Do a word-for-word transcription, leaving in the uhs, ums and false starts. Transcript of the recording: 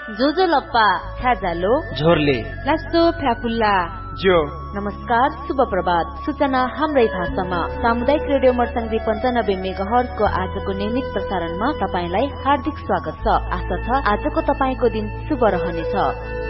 जोजो लप्पा छ्याजालो झोरले लास्तो फ्याफुल्ला जो। नमस्कार, शुभ प्रभात। सूचना हाम्रै भाषामा सामुदायिक रेडियो मर्सङ्गी पञ्चानब्बे मेगाहर्जको आजको नियमित प्रसारणमा तपाईलाई हार्दिक स्वागत छ। आशा छ आजको तपाईको दिन शुभ रहनेछ।